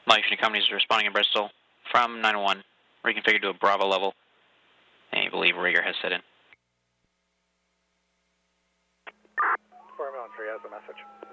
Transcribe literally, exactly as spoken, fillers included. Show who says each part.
Speaker 1: Life Unit Company is responding in Bristol from nine one, reconfigured to a Bravo level, and you believe rigger has set in.
Speaker 2: four one three has a message.